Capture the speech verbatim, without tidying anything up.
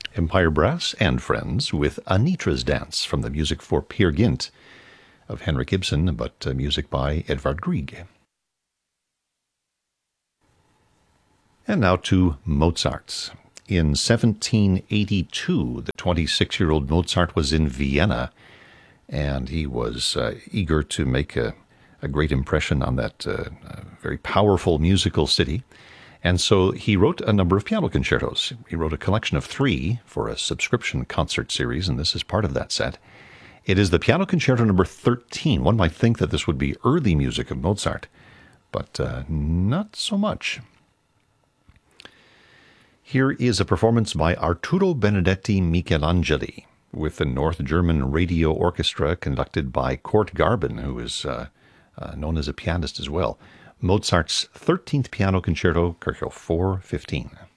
Empire Brass and Friends with Anitra's Dance from the music for Peer Gynt of Henrik Ibsen, but uh, music by Edvard Grieg. And now to Mozart. In seventeen eighty-two, the twenty-six-year-old Mozart was in Vienna, and he was uh, eager to make a, a great impression on that uh, uh, very powerful musical city. And so he wrote a number of piano concertos. He wrote a collection of three for a subscription concert series, and this is part of that set. It is the Piano Concerto number thirteen. One might think that this would be early music of Mozart, but uh, not so much. Here is a performance by Arturo Benedetti Michelangeli with the North German Radio Orchestra conducted by Kurt Garben, who is uh, uh, known as a pianist as well. Mozart's thirteenth Piano Concerto, Kirchhoff four fifteen.